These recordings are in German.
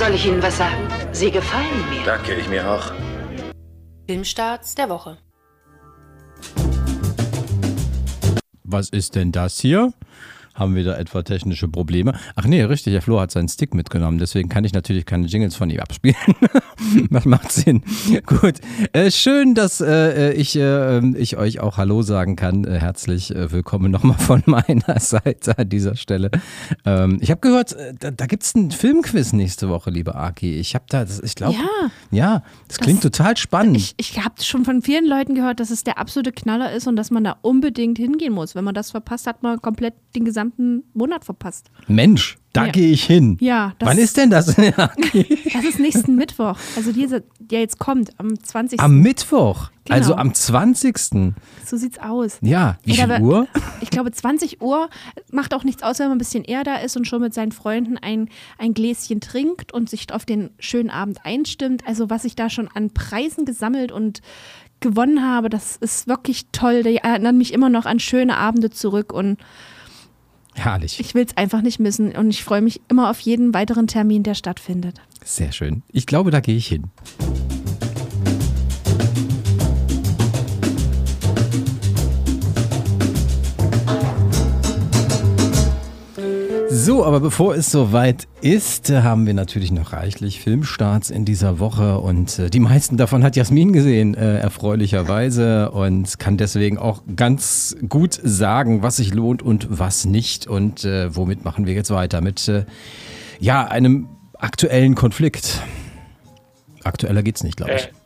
Soll ich Ihnen was sagen? Sie gefallen mir. Danke, ich mir auch. Filmstarts der Woche. Was ist denn das hier? Haben wir da etwa technische Probleme? Ach nee, richtig, der Flo hat seinen Stick mitgenommen, deswegen kann ich natürlich keine Jingles von ihm abspielen. Das macht Sinn. Gut, schön, dass ich euch auch Hallo sagen kann. Herzlich willkommen nochmal von meiner Seite an dieser Stelle. Ich habe gehört, da gibt es einen Filmquiz nächste Woche, liebe Aki. Ich glaube, das klingt total spannend. Ich habe schon von vielen Leuten gehört, dass es der absolute Knaller ist und dass man da unbedingt hingehen muss. Wenn man das verpasst, hat man komplett den gesamten Monat verpasst. Mensch, da gehe ich hin. Ja. Wann ist denn das? Das ist nächsten Mittwoch. Also der jetzt kommt, am 20. Am Mittwoch? Genau. Also am 20. So sieht's aus. Ja, wie viel Uhr? Ich glaube 20 Uhr. Macht auch nichts aus, wenn man ein bisschen eher da ist und schon mit seinen Freunden ein Gläschen trinkt und sich auf den schönen Abend einstimmt. Also was ich da schon an Preisen gesammelt und gewonnen habe, das ist wirklich toll. Die erinnern mich immer noch an schöne Abende zurück und herrlich. Ich will es einfach nicht missen und ich freue mich immer auf jeden weiteren Termin, der stattfindet. Sehr schön. Ich glaube, da gehe ich hin. So, aber bevor es soweit ist, haben wir natürlich noch reichlich Filmstarts in dieser Woche und die meisten davon hat Jasmin gesehen, erfreulicherweise, und kann deswegen auch ganz gut sagen, was sich lohnt und was nicht, und womit machen wir jetzt weiter? Mit einem aktuellen Konflikt. Aktueller geht's nicht, glaube ich.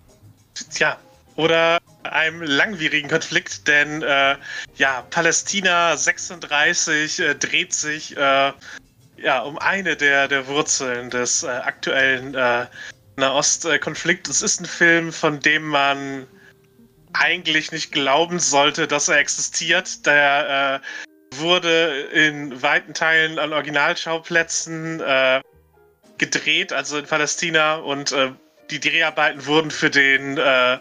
Oder einem langwierigen Konflikt, denn Palästina 36 dreht sich um eine der Wurzeln des aktuellen Nahostkonflikts. Es ist ein Film, von dem man eigentlich nicht glauben sollte, dass er existiert. Der wurde in weiten Teilen an Originalschauplätzen gedreht, also in Palästina, und die Dreharbeiten wurden für den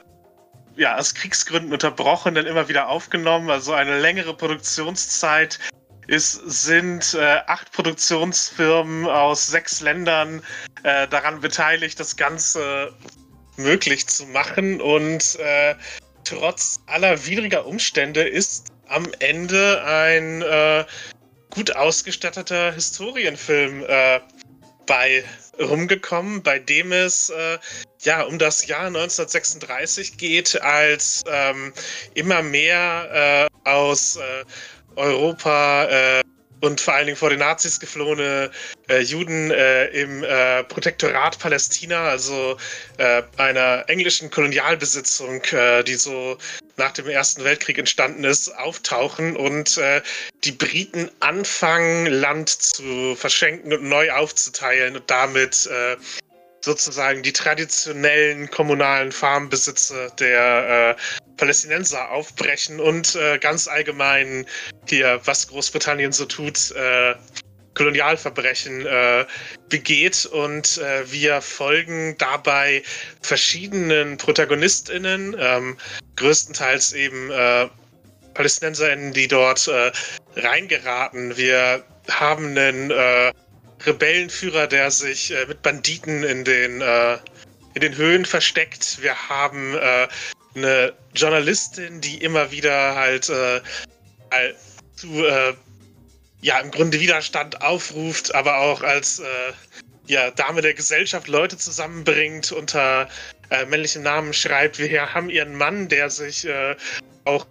aus Kriegsgründen unterbrochen, dann immer wieder aufgenommen. Also eine längere Produktionszeit. Es sind 8 Produktionsfirmen aus 6 Ländern daran beteiligt, das Ganze möglich zu machen. Und trotz aller widriger Umstände ist am Ende ein gut ausgestatteter Historienfilm bei rumgekommen, bei dem es um das Jahr 1936 geht, als immer mehr aus Europa und vor allen Dingen vor den Nazis geflohene Juden im Protektorat Palästina, also einer englischen Kolonialbesitzung, die so nach dem Ersten Weltkrieg entstanden ist, auftauchen und die Briten anfangen, Land zu verschenken und neu aufzuteilen und damit sozusagen die traditionellen kommunalen Farmbesitze der Palästinenser aufbrechen und ganz allgemein hier, was Großbritannien so tut, Kolonialverbrechen begeht, und wir folgen dabei verschiedenen ProtagonistInnen, größtenteils eben PalästinenserInnen, die dort reingeraten. Wir haben einen Rebellenführer, der sich mit Banditen in den Höhen versteckt. Wir haben eine Journalistin, die immer wieder halt zu im Grunde Widerstand aufruft, aber auch als Dame der Gesellschaft Leute zusammenbringt, unter männlichem Namen schreibt. Wir haben ihren Mann, der sich auch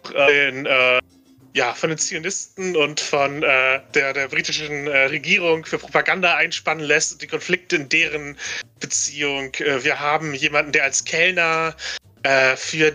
von den Zionisten und von der britischen Regierung für Propaganda einspannen lässt und die Konflikte in deren Beziehung. Wir haben jemanden, der als Kellner für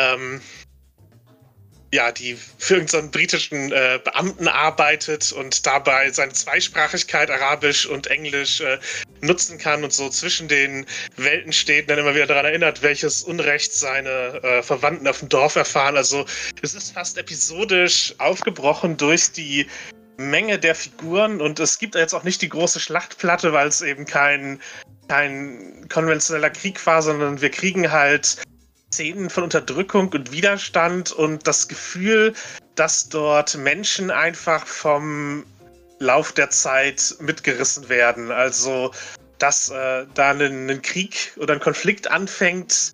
für irgendeinen britischen Beamten arbeitet und dabei seine Zweisprachigkeit, Arabisch und Englisch, nutzen kann und so zwischen den Welten steht und dann immer wieder daran erinnert, welches Unrecht seine Verwandten auf dem Dorf erfahren. Also es ist fast episodisch aufgebrochen durch die Menge der Figuren, und es gibt jetzt auch nicht die große Schlachtplatte, weil es eben kein konventioneller Krieg war, sondern wir kriegen halt Szenen von Unterdrückung und Widerstand und das Gefühl, dass dort Menschen einfach vom Lauf der Zeit mitgerissen werden. Also dass da ein Krieg oder ein Konflikt anfängt,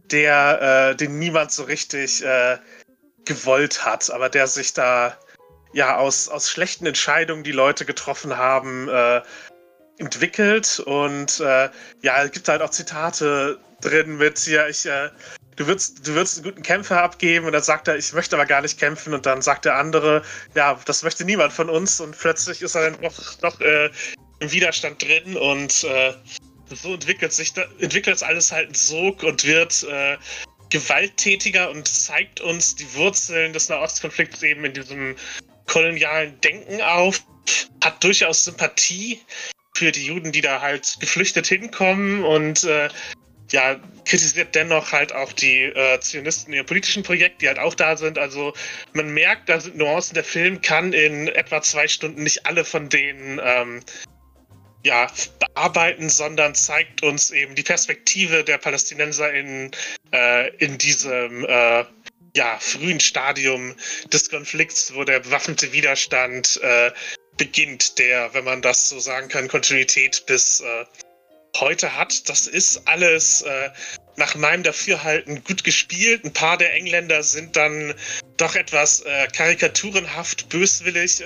den niemand so richtig gewollt hat, aber der sich da ja aus schlechten Entscheidungen, die Leute getroffen haben, entwickelt. Und es gibt halt auch Zitate drin mit hier, du würdest einen guten Kämpfer abgeben, und dann sagt er, ich möchte aber gar nicht kämpfen, und dann sagt der andere, ja, das möchte niemand von uns, und plötzlich ist er dann noch im Widerstand drin, und so entwickelt das alles halt einen Sog und wird gewalttätiger und zeigt uns die Wurzeln des Nahostkonflikts eben in diesem kolonialen Denken auf, hat durchaus Sympathie für die Juden, die da halt geflüchtet hinkommen, und kritisiert dennoch halt auch die Zionisten in ihrem politischen Projekt, die halt auch da sind. Also man merkt, da sind Nuancen. Der Film kann in etwa 2 Stunden nicht alle von denen bearbeiten, sondern zeigt uns eben die Perspektive der Palästinenser in diesem frühen Stadium des Konflikts, wo der bewaffnete Widerstand beginnt, der, wenn man das so sagen kann, Kontinuität bis heute hat. Das ist alles nach meinem Dafürhalten gut gespielt. Ein paar der Engländer sind dann doch etwas karikaturenhaft böswillig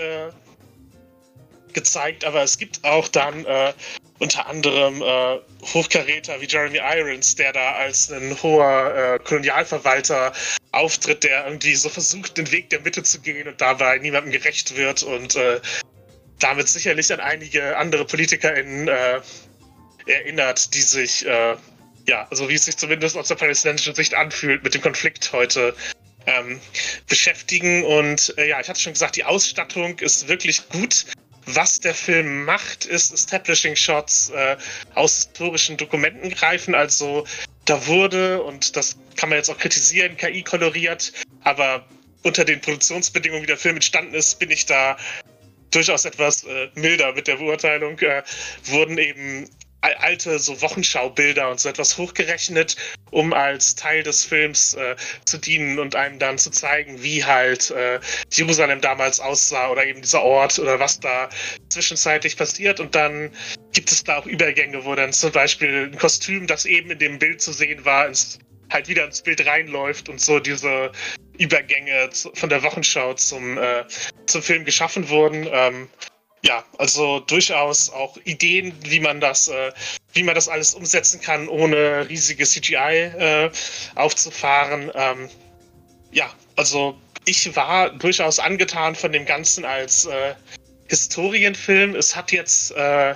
gezeigt, aber es gibt auch dann unter anderem Hochkaräter wie Jeremy Irons, der da als ein hoher Kolonialverwalter auftritt, der irgendwie so versucht, den Weg der Mitte zu gehen und dabei niemandem gerecht wird und damit sicherlich an einige andere PolitikerInnen erinnert, die sich, also wie es sich zumindest aus der palästinensischen Sicht anfühlt, mit dem Konflikt heute beschäftigen. Und ich hatte schon gesagt, die Ausstattung ist wirklich gut. Was der Film macht, ist Establishing Shots aus historischen Dokumenten greifen. Also da wurde, und das kann man jetzt auch kritisieren, KI koloriert, aber unter den Produktionsbedingungen, wie der Film entstanden ist, bin ich da durchaus etwas milder mit der Beurteilung. Wurden eben alte so Wochenschaubilder und so etwas hochgerechnet, um als Teil des Films zu dienen und einem dann zu zeigen, wie halt Jerusalem damals aussah oder eben dieser Ort oder was da zwischenzeitlich passiert. Und dann gibt es da auch Übergänge, wo dann zum Beispiel ein Kostüm, das eben in dem Bild zu sehen war, halt wieder ins Bild reinläuft und so diese Übergänge von der Wochenschau zum Film geschaffen wurden. Also durchaus auch Ideen, wie man das alles umsetzen kann, ohne riesige CGI aufzufahren. Also ich war durchaus angetan von dem Ganzen als Historienfilm. Es hat jetzt,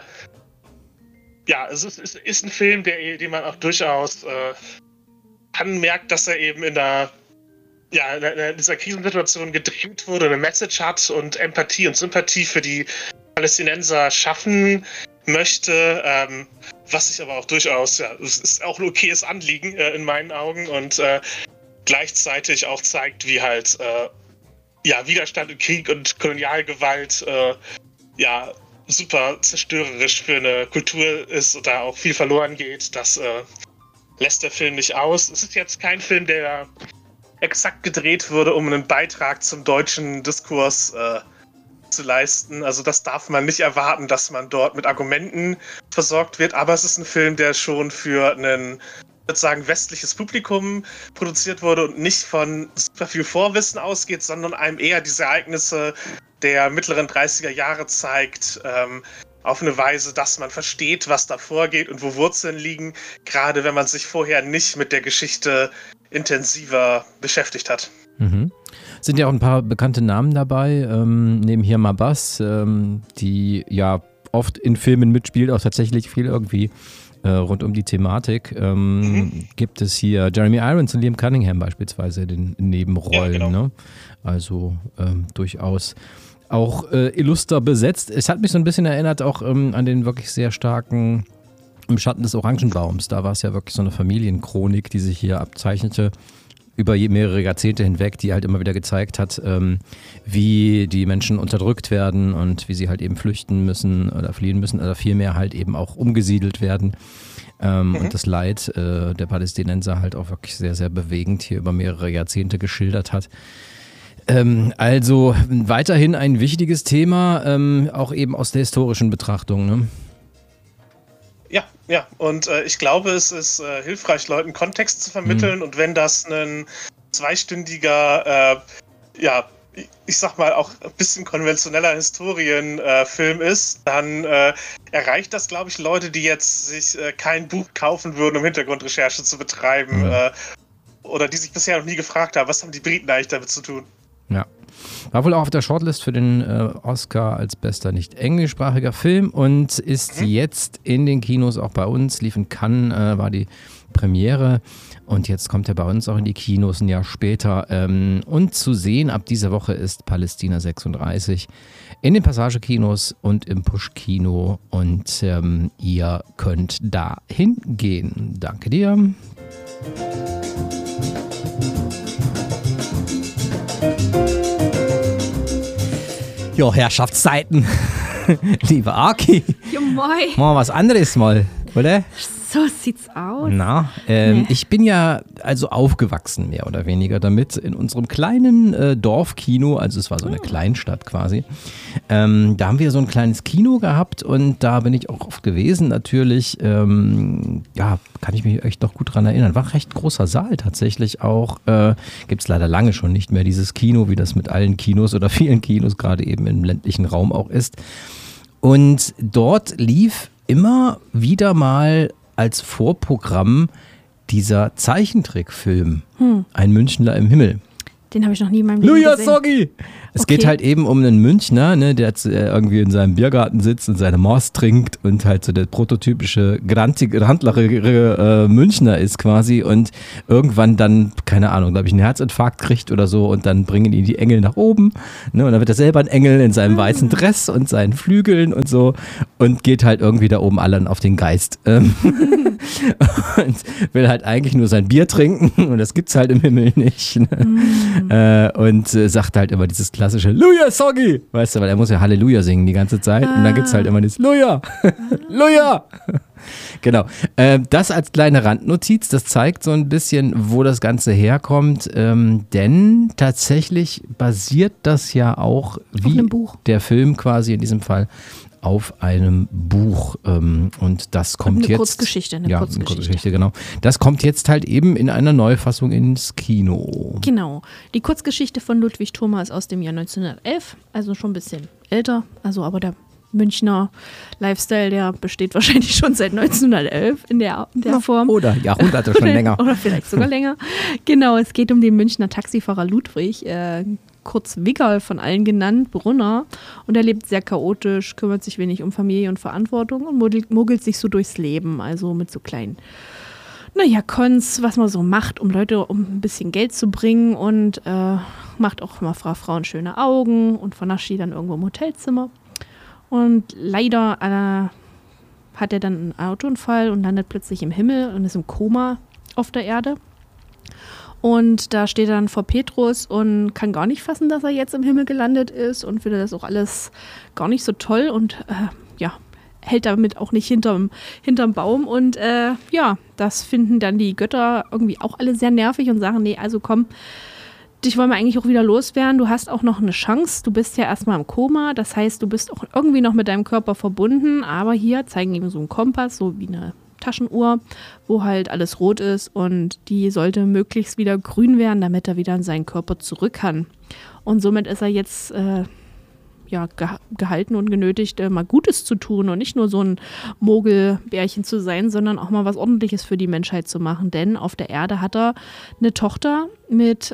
es ist ein Film, den man auch durchaus anmerkt, dass er eben in dieser Krisensituation gedreht wurde, eine Message hat und Empathie und Sympathie für die Palästinenser schaffen möchte, was sich aber auch durchaus, es ist auch ein okayes Anliegen in meinen Augen und gleichzeitig auch zeigt, wie halt Widerstand und Krieg und Kolonialgewalt super zerstörerisch für eine Kultur ist und da auch viel verloren geht. Das lässt der Film nicht aus. Es ist jetzt kein Film, der exakt gedreht wurde, um einen Beitrag zum deutschen Diskurs zu leisten. Also das darf man nicht erwarten, dass man dort mit Argumenten versorgt wird, aber es ist ein Film, der schon für ein, sozusagen, westliches Publikum produziert wurde und nicht von super viel Vorwissen ausgeht, sondern einem eher diese Ereignisse der mittleren 30er Jahre zeigt, auf eine Weise, dass man versteht, was da vorgeht und wo Wurzeln liegen, gerade wenn man sich vorher nicht mit der Geschichte intensiver beschäftigt hat. Mhm. Sind ja auch ein paar bekannte Namen dabei, neben hier Mabas, die ja oft in Filmen mitspielt, auch tatsächlich viel irgendwie rund um die Thematik. Gibt es hier Jeremy Irons und Liam Cunningham beispielsweise in den Nebenrollen. Ja, genau. Ne? Also durchaus auch illuster besetzt. Es hat mich so ein bisschen erinnert auch an den wirklich sehr starken Im Schatten des Orangenbaums. Da war es ja wirklich so eine Familienchronik, die sich hier abzeichnete über mehrere Jahrzehnte hinweg, die halt immer wieder gezeigt hat, wie die Menschen unterdrückt werden und wie sie halt eben flüchten müssen oder fliehen müssen oder vielmehr halt eben auch umgesiedelt werden. Und das Leid der Palästinenser halt auch wirklich sehr, sehr bewegend hier über mehrere Jahrzehnte geschildert hat. Also weiterhin ein wichtiges Thema, auch eben aus der historischen Betrachtung, ne? Ja. Und ich glaube, es ist hilfreich, Leuten Kontext zu vermitteln. Und wenn das ein zweistündiger, ich sag mal, auch ein bisschen konventioneller Historienfilm ist, dann erreicht das, glaube ich, Leute, die jetzt sich kein Buch kaufen würden, um Hintergrundrecherche zu betreiben. Oder die sich bisher noch nie gefragt haben, was haben die Briten eigentlich damit zu tun? Ja. War wohl auch auf der Shortlist für den Oscar als bester nicht englischsprachiger Film und ist jetzt in den Kinos, auch bei uns, lief in Cannes, war die Premiere und jetzt kommt er bei uns auch in die Kinos ein Jahr später. Und zu sehen ab dieser Woche ist Palästina 36 in den Passagekinos und im Push-Kino und ihr könnt da hingehen. Danke dir. Jo, Herrschaftszeiten. Liebe Aki. Ja, moi. Mal was anderes mal, oder? So sieht's aus. Na, ich bin ja also aufgewachsen, mehr oder weniger damit, in unserem kleinen Dorfkino, also es war so eine Kleinstadt quasi. Da haben wir so ein kleines Kino gehabt und da bin ich auch oft gewesen natürlich. Kann ich mich echt noch gut dran erinnern. War ein recht großer Saal tatsächlich auch. Gibt es leider lange schon nicht mehr, dieses Kino, wie das mit allen Kinos oder vielen Kinos gerade eben im ländlichen Raum auch ist. Und dort lief immer wieder mal als Vorprogramm dieser Zeichentrickfilm Ein Münchner im Himmel. Den habe ich noch nie in meinem Leben Luja gesehen. Soggi! Es geht halt eben um einen Münchner, ne, der irgendwie in seinem Biergarten sitzt und seine Mors trinkt und halt so der prototypische grandlere Münchner ist quasi und irgendwann dann, keine Ahnung, glaube ich, einen Herzinfarkt kriegt oder so und dann bringen ihn die Engel nach oben, ne, und dann wird er selber ein Engel in seinem weißen Dress und seinen Flügeln und so und geht halt irgendwie da oben allen auf den Geist und will halt eigentlich nur sein Bier trinken und das gibt's halt im Himmel nicht, ne? Und sagt halt immer dieses klassische Luja Soggi, weißt du, weil er muss ja Halleluja singen die ganze Zeit und dann gibt's halt immer das Luja, Luja. Genau, das als kleine Randnotiz, das zeigt so ein bisschen, wo das Ganze herkommt, denn tatsächlich basiert das ja auch, wie der Film quasi in diesem Fall, auf einem Buch und das kommt eine jetzt... Kurzgeschichte, eine Kurzgeschichte, genau. Das kommt jetzt halt eben in einer Neufassung ins Kino. Genau. Die Kurzgeschichte von Ludwig Thoma ist aus dem Jahr 1911, also schon ein bisschen älter, also aber der Münchner Lifestyle, der besteht wahrscheinlich schon seit 1911 in der Form. Oder Jahrhunderte schon länger. Oder vielleicht sogar länger. Genau, es geht um den Münchner Taxifahrer Ludwig, kurz Wickerl von allen genannt, Brunner. Und er lebt sehr chaotisch, kümmert sich wenig um Familie und Verantwortung und mogelt sich so durchs Leben, also mit so kleinen, Cons, was man so macht, um Leute um ein bisschen Geld zu bringen und macht auch immer Frauen schöne Augen und vernascht die dann irgendwo im Hotelzimmer. Und leider hat er dann einen Autounfall und landet plötzlich im Himmel und ist im Koma auf der Erde. Und da steht er dann vor Petrus und kann gar nicht fassen, dass er jetzt im Himmel gelandet ist und findet das auch alles gar nicht so toll und hält damit auch nicht hinterm Baum. Und das finden dann die Götter irgendwie auch alle sehr nervig und sagen, nee, also komm, dich wollen wir eigentlich auch wieder loswerden. Du hast auch noch eine Chance. Du bist ja erstmal im Koma. Das heißt, du bist auch irgendwie noch mit deinem Körper verbunden. Aber hier zeigen ihm so einen Kompass, so wie eine Taschenuhr, wo halt alles rot ist. Und die sollte möglichst wieder grün werden, damit er wieder in seinen Körper zurück kann. Und somit ist er jetzt gehalten und genötigt, mal Gutes zu tun und nicht nur so ein Mogelbärchen zu sein, sondern auch mal was Ordentliches für die Menschheit zu machen. Denn auf der Erde hat er eine Tochter mit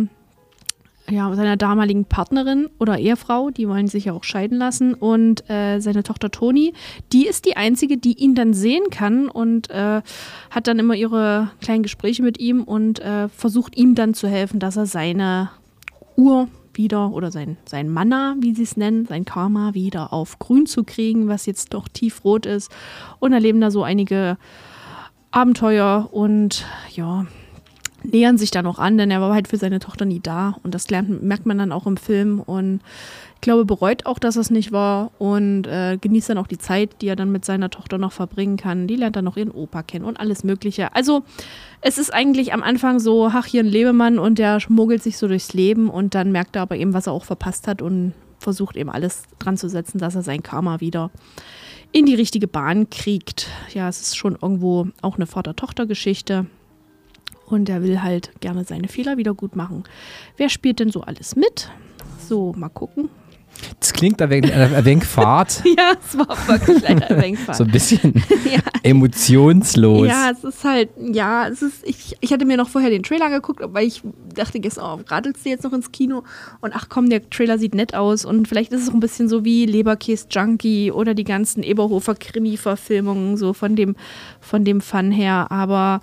seiner damaligen Partnerin oder Ehefrau, die wollen sich ja auch scheiden lassen, und seine Tochter Toni, die ist die einzige, die ihn dann sehen kann und hat dann immer ihre kleinen Gespräche mit ihm und versucht ihm dann zu helfen, dass er seine Uhr wieder oder sein Mana, wie sie es nennen, sein Karma wieder auf grün zu kriegen, was jetzt doch tiefrot ist, und erleben da so einige Abenteuer und nähern sich da noch an, denn er war halt für seine Tochter nie da und das merkt man dann auch im Film und ich glaube, bereut auch, dass es nicht war und genießt dann auch die Zeit, die er dann mit seiner Tochter noch verbringen kann. Die lernt dann noch ihren Opa kennen und alles Mögliche. Also es ist eigentlich am Anfang so, hier ein Lebemann und der schmuggelt sich so durchs Leben und dann merkt er aber eben, was er auch verpasst hat und versucht eben alles dran zu setzen, dass er sein Karma wieder in die richtige Bahn kriegt. Ja, es ist schon irgendwo auch eine Vater-Tochter-Geschichte. Und er will halt gerne seine Fehler wieder gut machen. Wer spielt denn so alles mit? So, mal gucken. Das klingt ein wenig Fahrt. Ja, es war wirklich leider ein wenig Fahrt. So ein bisschen Ja. emotionslos. Ja, es ist halt, ich hatte mir noch vorher den Trailer angeguckt, weil ich dachte gestern, radelst du jetzt noch ins Kino? Und ach komm, der Trailer sieht nett aus und vielleicht ist es auch ein bisschen so wie Leberkäse-Junkie oder die ganzen Eberhofer-Krimi-Verfilmungen, so von dem Fun her, aber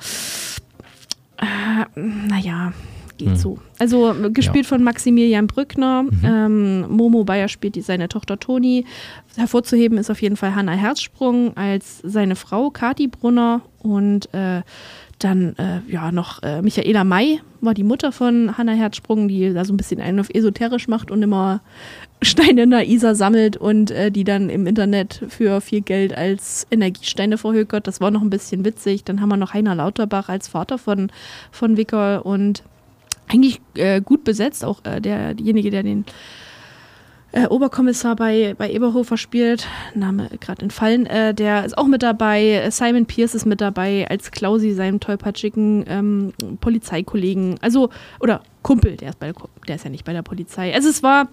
geht so. Also gespielt von Maximilian Brückner. Momo Bayer spielt seine Tochter Toni. Hervorzuheben ist auf jeden Fall Hannah Herzsprung als seine Frau Kati Brunner und dann noch Michaela May war die Mutter von Hannah Herzsprung, die da so ein bisschen einen auf esoterisch macht und immer Steine in der Isar sammelt und die dann im Internet für viel Geld als Energiesteine verhökert. Das war noch ein bisschen witzig. Dann haben wir noch Heiner Lauterbach als Vater von Wicker und eigentlich gut besetzt, auch derjenige, der den Oberkommissar bei Eberhofer spielt, Name gerade entfallen, der ist auch mit dabei. Simon Pierce ist mit dabei als Klausi, seinem tollpatschigen Polizeikollegen, also, oder Kumpel, der ist ja nicht bei der Polizei. Also es waren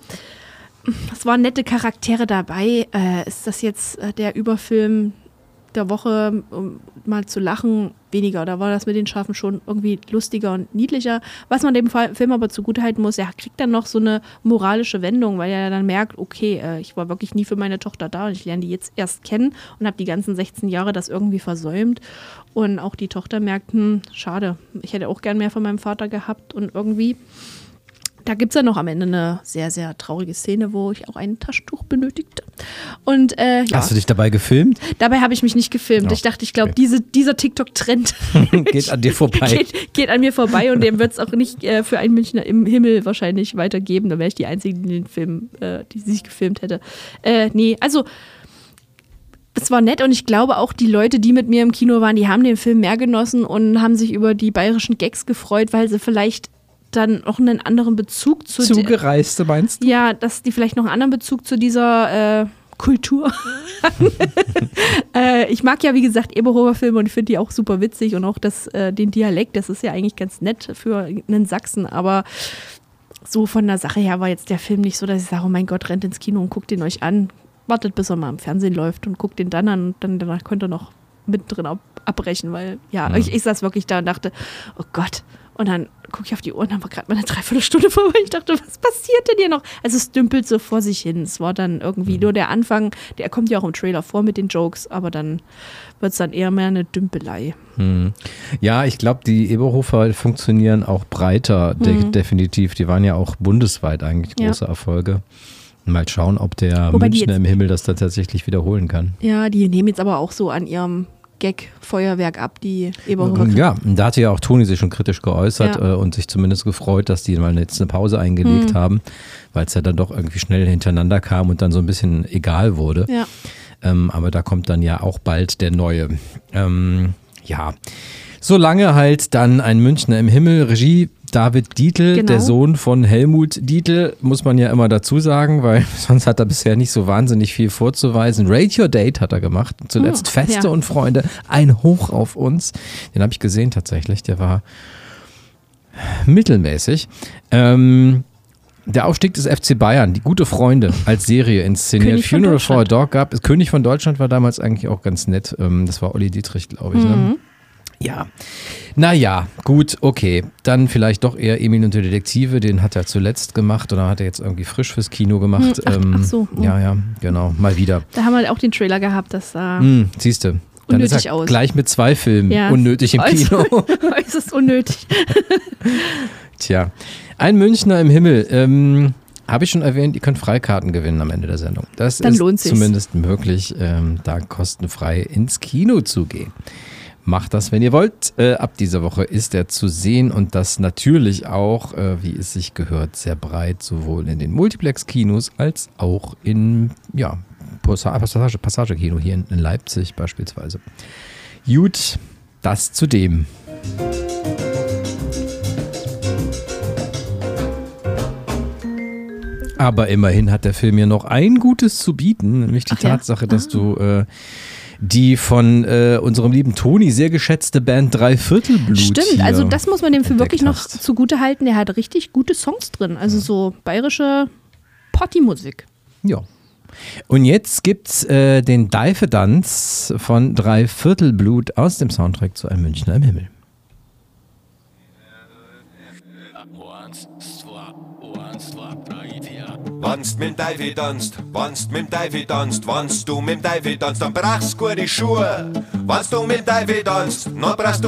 nette Charaktere dabei. Ist das jetzt der Überfilm der Woche, um mal zu lachen, weniger. Da war das mit den Schafen schon irgendwie lustiger und niedlicher. Was man dem Film aber zugutehalten muss, er kriegt dann noch so eine moralische Wendung, weil er dann merkt, okay, ich war wirklich nie für meine Tochter da und ich lerne die jetzt erst kennen und habe die ganzen 16 Jahre das irgendwie versäumt. Und auch die Tochter merkt, schade, ich hätte auch gern mehr von meinem Vater gehabt und irgendwie. Da gibt es ja noch am Ende eine sehr, sehr traurige Szene, wo ich auch ein Taschentuch benötigte. Und, Hast du dich dabei gefilmt? Dabei habe ich mich nicht gefilmt. Oh, ich dachte, ich glaube, okay. dieser TikTok-Trend Geht an dir vorbei. Geht an mir vorbei und dem wird es auch nicht für einen Münchner im Himmel wahrscheinlich weitergeben. Da wäre ich die Einzige, die den Film, die sich gefilmt hätte. Also es war nett und ich glaube auch, die Leute, die mit mir im Kino waren, die haben den Film mehr genossen und haben sich über die bayerischen Gags gefreut, weil sie vielleicht dann auch einen anderen Bezug zu Zugereiste, meinst du? Ja, dass die vielleicht noch einen anderen Bezug zu dieser Kultur haben. Ich mag ja, wie gesagt, Eberhofer-Filme und finde die auch super witzig und auch den Dialekt, das ist ja eigentlich ganz nett für einen Sachsen, aber so von der Sache her war jetzt der Film nicht so, dass ich sage, oh mein Gott, rennt ins Kino und guckt den euch an, wartet, bis er mal im Fernsehen läuft und guckt den dann an und dann danach könnt ihr noch mittendrin abbrechen, weil ich saß wirklich da und dachte, oh Gott. Und dann gucke ich auf die Uhr und dann war gerade mal eine Dreiviertelstunde vorbei. Ich dachte, was passiert denn hier noch? Also es dümpelt so vor sich hin. Es war dann irgendwie nur der Anfang, der kommt ja auch im Trailer vor mit den Jokes, aber dann wird es dann eher mehr eine Dümpelei. Ja, ich glaube, die Eberhofer funktionieren auch breiter, definitiv. Die waren ja auch bundesweit eigentlich große Erfolge. Mal schauen, ob der Münchner im Himmel das da tatsächlich wiederholen kann. Ja, die nehmen jetzt aber auch so an ihrem Gag-Feuerwerk ab, die Eberhofer. Ja, da hatte ja auch Toni sich schon kritisch geäußert und sich zumindest gefreut, dass die mal jetzt eine Pause eingelegt haben, weil es ja dann doch irgendwie schnell hintereinander kam und dann so ein bisschen egal wurde. Ja. Aber da kommt dann ja auch bald der neue. Solange halt dann ein Münchner im Himmel, Regie David Dietl, der Sohn von Helmut Dietl, muss man ja immer dazu sagen, weil sonst hat er bisher nicht so wahnsinnig viel vorzuweisen. Rate Your Date hat er gemacht, zuletzt Feste und Freunde, ein Hoch auf uns. Den habe ich gesehen tatsächlich, der war mittelmäßig. Der Aufstieg des FC Bayern, die gute Freunde als Serie inszeniert. Funeral for a Dog gab es. König von Deutschland war damals eigentlich auch ganz nett. Das war Olli Dietrich, glaube ich. Ne? Ja, naja, gut, okay. Dann vielleicht doch eher Emil und die Detektive, den hat er zuletzt gemacht oder hat er jetzt irgendwie frisch fürs Kino gemacht. Ach so. Ja, genau, mal wieder. Da haben wir auch den Trailer gehabt, das sah siehst du. Dann unnötig ist er aus. Gleich mit 2 Filmen unnötig im Kino. Äußerst unnötig. Tja, ein Münchner im Himmel. Habe ich schon erwähnt, ihr könnt Freikarten gewinnen am Ende der Sendung. Das dann ist zumindest möglich, da kostenfrei ins Kino zu gehen. Macht das, wenn ihr wollt. Ab dieser Woche ist er zu sehen und das natürlich auch, wie es sich gehört, sehr breit, sowohl in den Multiplex-Kinos als auch in Passage-Kino hier in Leipzig beispielsweise. Gut, das zu dem. Aber immerhin hat der Film ja noch ein Gutes zu bieten, nämlich die Tatsache, dass du die von unserem lieben Toni sehr geschätzte Band Dreiviertelblut Stimmt, also das muss man dem Film wirklich noch hast. zugute halten. Der hat richtig gute Songs drin, also so bayerische Partymusik. Ja. Und jetzt gibt's den Deifedanz von Dreiviertelblut aus dem Soundtrack zu Ein Münchner im Himmel. Wannst mit dem Teufel tanzt, wannst mit dem Teufel tanzt, wannst du mit dem Teufel tanzt, dann brauchst gute Schuhe. Wannst du mit dem Teufel tanzt, dann brauchst du